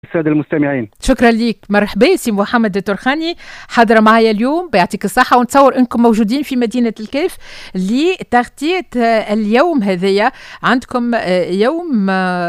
السادة المستمعين. شكرا ليك. مرحبا سي محمد الترخاني، حاضر معايا اليوم بيعطيك الصحة، ونتصور انكم موجودين في مدينة الكيف لتغطية اليوم هذايا. عندكم يوم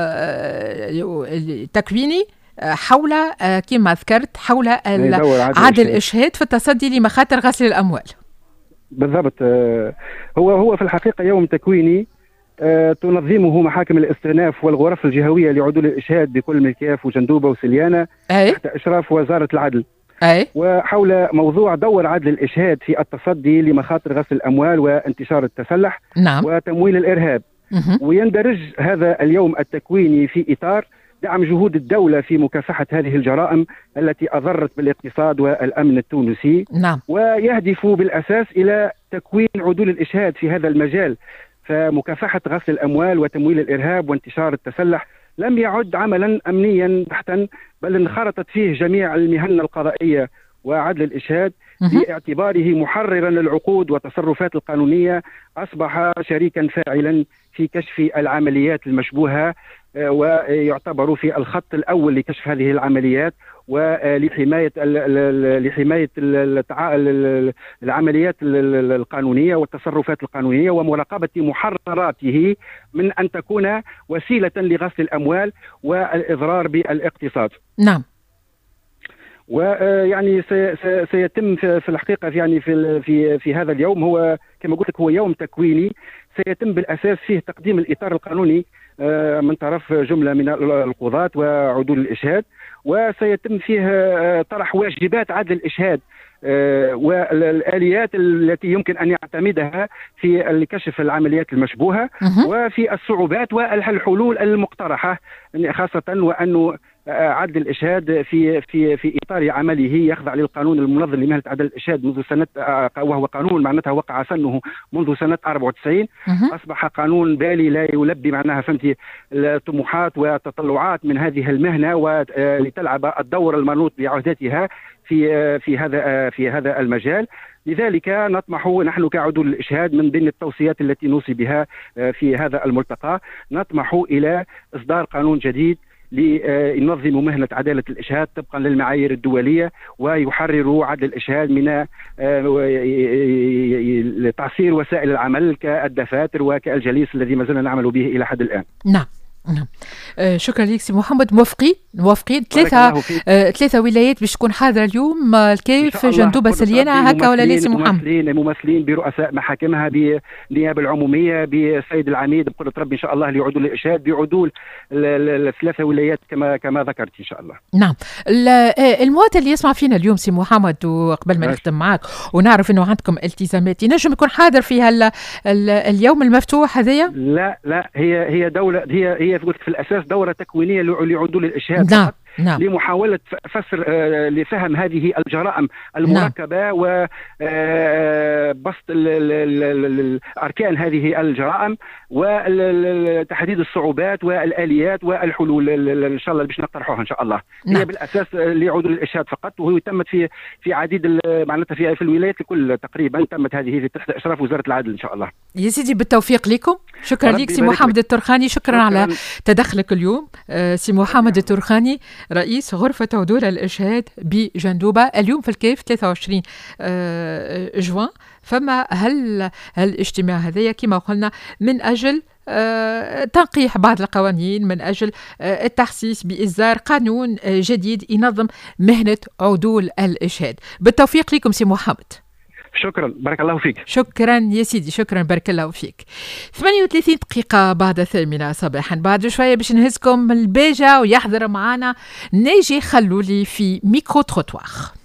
تكويني حول كما ذكرت حول عدل الإشهاد في التصدي لمخاطر غسل الأموال. بالضبط. هو في الحقيقة يوم تكويني تنظمه محاكم الاستئناف والغرف الجهوية لعدول الإشهاد بكل من الكياف وجندوبة وسليانة تحت إشراف وزارة العدل. وحول موضوع دور عدل الإشهاد في التصدي لمخاطر غسل الأموال وانتشار التسلح وتمويل الإرهاب. ويندرج هذا اليوم التكويني في إطار دعم جهود الدولة في مكافحة هذه الجرائم التي أضرت بالاقتصاد والأمن التونسي. ويهدف بالأساس إلى تكوين عدول الإشهاد في هذا المجال، فمكافحة غسل الأموال وتمويل الإرهاب وانتشار التسلح لم يعد عملا أمنيا بحتا، بل انخرطت فيه جميع المهن القضائية وعدل الإشهاد باعتباره محررا للعقود والتصرفات القانونية. أصبح شريكا فاعلا في كشف العمليات المشبوهة، ويعتبر في الخط الأول لكشف هذه العمليات ولحماية العمليات القانونية والتصرفات القانونية ومراقبة محرراته من أن تكون وسيلة لغسل الأموال والإضرار بالاقتصاد. نعم. ويعني سيتم في الحقيقة يعني في هذا اليوم، هو كما قلت لك هو يوم تكويني سيتم بالأساس فيه تقديم الإطار القانوني من طرف جملة من القضاة وعدول الإشهاد، وسيتم فيه طرح واجبات عدل الإشهاد والآليات التي يمكن أن يعتمدها في كشف العمليات المشبوهة وفي الصعوبات والحلول المقترحة، خاصة وأنه عدل الإشهاد في إطار عمله يخضع للقانون المنظم لمهنة عدل الإشهاد منذ سنة، وهو قانون معناتها وقع سنه منذ سنة 94. أصبح قانون بالي لا يلبي معناها فهمتي الطموحات والتطلعات من هذه المهنة ولتلعب الدور المنوط بعهدتها في هذا المجال. لذلك نطمح نحن كعدول الإشهاد من ضمن التوصيات التي نوصي بها في هذا الملتقى، نطمح إلى إصدار قانون جديد لينظم مهنة عدالة الإشهاد طبقا للمعايير الدولية، ويحرر عدل الإشهاد من تعصير وسائل العمل كالدفاتر وكالجليس الذي ما زلنا نعمل به إلى حد الآن. نعم. شكرا لك سي محمد. موافقين ثلاثة ولايات باش تكون حاضرة اليوم، الكيف جندوبة سليانة هكا ولا لا سي محمد؟ ممثلين برؤساء محاكمها بالنيابة العمومية بالسيد العميد بقدرة ربي إن شاء الله لعدول الإرشاد بعدول الثلاثة ولايات كما ذكرت إن شاء الله. نعم. المواطن اللي يسمع فينا اليوم سي محمد، وقبل ما نختم معك ونعرف إنه عندكم التزامات، ينجم يكون حاضر في اليوم المفتوح هذايا؟ لا هي دولة، هي في الأساس دورة تكوينية لعدول الإشهاد. نعم. لمحاولة لفهم هذه الجرائم المركبة وبسط أركان هذه الجرائم وتحديد الصعوبات والآليات والحلول إن شاء الله باش نقترحوها إن شاء الله. هي بالأساس لعدول الإرشاد فقط، وهي تمت في عديد معناتها في الولايات الكل تقريبا تمت هذه تحت إشراف وزارة العدل إن شاء الله. يا سيدي بالتوفيق لكم. شكرا لك سي محمد الترخاني، شكرا على تدخلك اليوم. سي محمد الترخاني رئيس غرفة عدول الإشهاد بجندوبة. اليوم في الكيف 23 جوان فما هالاجتماع هذايا كما قلنا من أجل تنقيح بعض القوانين، من أجل التحسيس بإصدار قانون جديد ينظم مهنة عدول الإشهاد. بالتوفيق لكم سي محمد. شكرا، بارك الله فيك. شكرا يا سيدي، شكرا، بارك الله فيك. 38 دقيقة بعد 8 صباحا، بعد شوية باش نهزكم البيجة ويحضر معنا ناجي خلولي في ميكرو تروتوار.